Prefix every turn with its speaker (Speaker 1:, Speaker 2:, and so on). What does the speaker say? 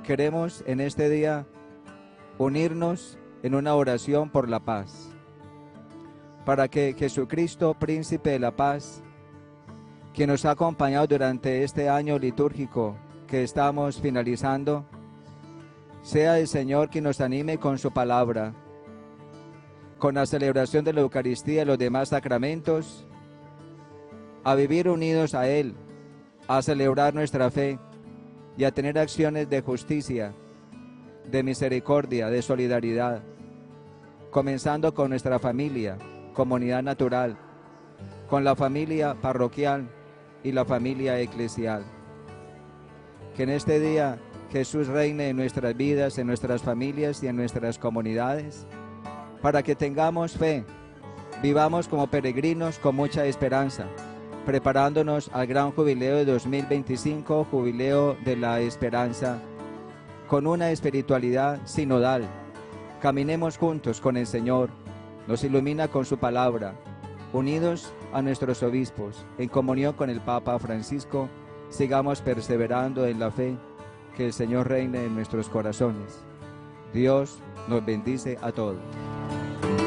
Speaker 1: queremos en este día unirnos en una oración por la paz, para que Jesucristo, Príncipe de la Paz, quien nos ha acompañado durante este año litúrgico que estamos finalizando, sea el Señor quien nos anime con su palabra, con la celebración de la Eucaristía y los demás sacramentos, a vivir unidos a Él, a celebrar nuestra fe y a tener acciones de justicia, de misericordia, de solidaridad, comenzando con nuestra familia, comunidad natural, con la familia parroquial y la familia eclesial. Que en este día Jesús reine en nuestras vidas, en nuestras familias y en nuestras comunidades, para que tengamos fe, vivamos como peregrinos con mucha esperanza, preparándonos al gran jubileo de 2025, jubileo de la esperanza, con una espiritualidad sinodal. Caminemos juntos con el Señor, nos ilumina con su palabra, unidos a nuestros obispos, en comunión con el Papa Francisco, sigamos perseverando en la fe, que el Señor reine en nuestros corazones. Dios nos bendice a todos.